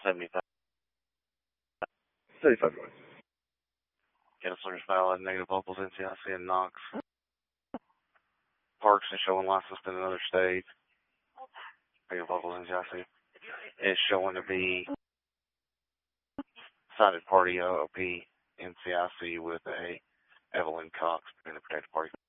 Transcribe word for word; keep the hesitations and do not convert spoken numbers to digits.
seventy-five. seventy-five going. Counselor's valid, negative vocals, N C I C and Knox. Parks is showing licensed in another state. Negative vocals, N C I C. It's showing to be cited party O O P N C I C with a Evelyn Cox being the protected party.